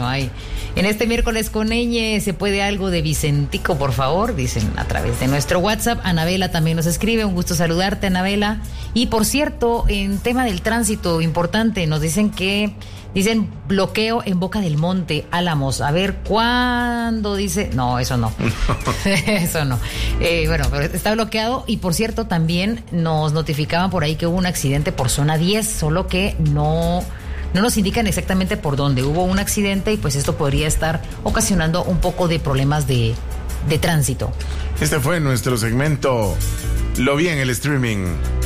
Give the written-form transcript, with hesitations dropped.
Bueno, hay. En este miércoles con Ñ, ¿se puede algo de Vicentico, por favor? Dicen a través de nuestro WhatsApp. Anabela también nos escribe. Un gusto saludarte, Anabela. Y por cierto, en tema del tránsito, importante, nos dicen bloqueo en Boca del Monte, Álamos. A ver, ¿cuándo? Dice. No, eso no. Eso no. Bueno, pero está bloqueado. Y por cierto, también nos notificaban por ahí que hubo un accidente por zona 10, solo que no nos indican exactamente por dónde. Hubo un accidente y pues esto podría estar ocasionando un poco de problemas de tránsito. Este fue nuestro segmento Lo vi en el streaming.